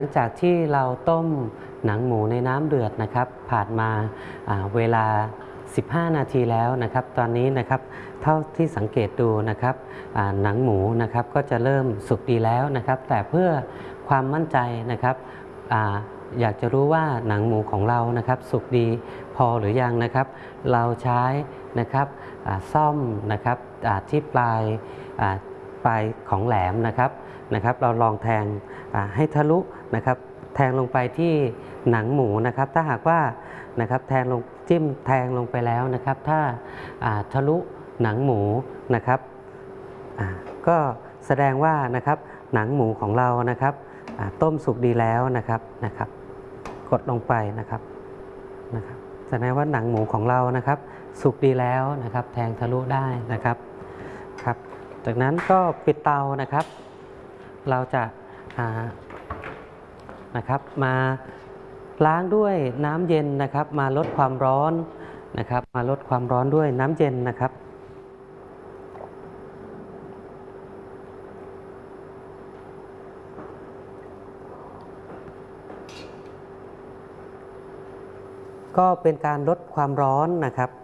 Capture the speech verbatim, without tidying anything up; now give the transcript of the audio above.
ลังจากที่เราต้มหนังหมูในน้ำเดือดนะครับผ่านมาเวลาสิบห้านาทีแล้วนะครับตอนนี้นะครับเท่าที่สังเกตดูนะครับหนังหมูนะครับก็จะเริ่มสุกดีแล้วนะครับแต่เพื่อความมั่นใจนะครับออยากจะรู้ว่าหนังหมูของเรานะครับสุกดีพอหรือยังนะครับเราใช้นะครับซ่อมนะครับที่ปลายปลายของแหลมนะครับนะครับเราลองแทงให้ทะลุนะครับแทงลงไปที่หนังหมูนะครับถ้าหากว่านะครับแทงลงจิ้มแทงลงไปแล้วนะครับถ้าทะลุหนังหมูนะครับก็แสดงว่านะครับหนังหมูของเรานะครับต้มสุกดีแล้วนะครับนะครับกดลงไปนะครับนะครับแสดงว่าหนังหมูของเรานะครับสุกดีแล้วนะครับแทงทะลุได้นะครับครับจากนั้นก็ปิดเตานะครับเราจะนะครับมาล้างด้วยน้ำเย็นนะครับมาลดความร้อนนะครับมาลดความร้อนด้วยน้ำเย็นนะครับก็เป็นการลดความร้อนนะครับ